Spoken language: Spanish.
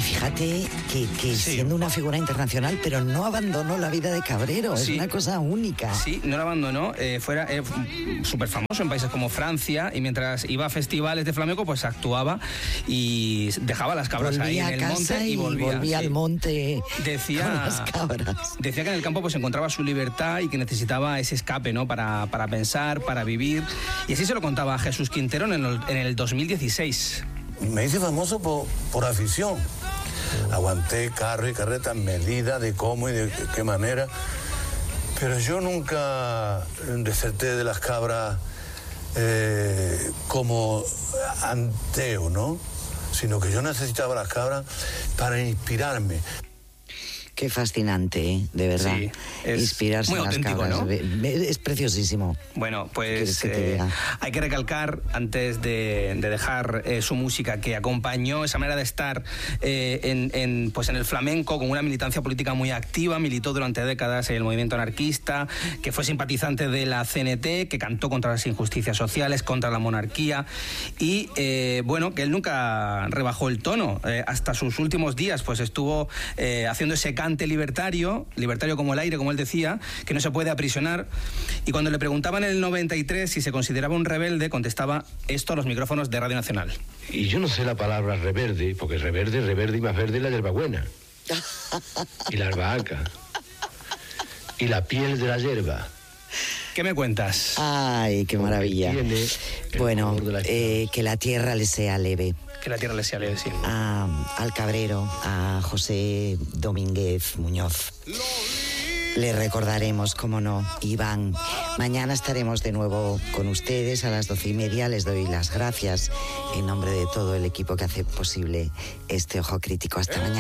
fíjate que siendo una figura internacional, pero no abandonó la vida de cabrero, es una cosa única. Sí, no la abandonó, fuera súper famoso en países como Francia, y mientras iba a festivales de flamenco, pues actuaba y dejaba las cabras ahí en el monte y volvía al monte decía, con las cabras. Decía que en el campo pues encontraba su libertad y que necesitaba ese escape, ¿no? Para pensar, para vivir, y así se lo contaba a Jesús Quintero en el 2016. Me hice famoso por afición. Aguanté carro y carreta, medida de cómo y de qué manera. Pero yo nunca deserté de las cabras como anteo, ¿no? Sino que yo necesitaba las cabras para inspirarme. Qué fascinante, de verdad. Sí, es inspirarse muy en las auténtico, cabras, ¿no? Es preciosísimo. Bueno, pues hay que recalcar, antes de dejar su música, que acompañó esa manera de estar en el flamenco con una militancia política muy activa, militó durante décadas en el movimiento anarquista, que fue simpatizante de la CNT, que cantó contra las injusticias sociales, contra la monarquía, y que él nunca rebajó el tono. Hasta sus últimos días pues estuvo haciendo ese cante libertario como el aire, como él decía, que no se puede aprisionar, y cuando le preguntaban en el 93 si se consideraba un rebelde, contestaba esto a los micrófonos de Radio Nacional. Y yo no sé la palabra reverde, porque reverde y más verde es la hierbabuena, y la albahaca, y la piel de la hierba. ¿Qué me cuentas? Ay, qué maravilla. Bueno, que la tierra le sea leve. Que la tierra le sea leve, sí. Al cabrero, a José Domínguez Muñoz. Le recordaremos, cómo no, Iván. Mañana estaremos de nuevo con ustedes a las 12:30. Les doy las gracias en nombre de todo el equipo que hace posible este Ojo Crítico. Hasta mañana.